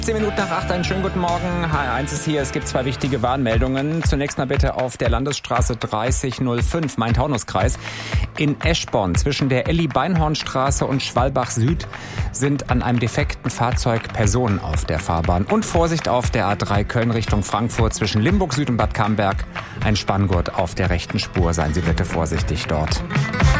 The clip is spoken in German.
10 Minuten nach 8, einen schönen guten Morgen. HR1 ist hier. Es gibt 2 wichtige Warnmeldungen. Zunächst mal bitte auf der Landesstraße 3005, Main-Taunus-Kreis. In Eschborn zwischen der Elli-Beinhorn-Straße und Schwalbach Süd sind an einem defekten Fahrzeug Personen auf der Fahrbahn. Und Vorsicht auf der A3 Köln Richtung Frankfurt zwischen Limburg Süd und Bad Camberg. Ein Spanngurt auf der rechten Spur. Seien Sie bitte vorsichtig dort.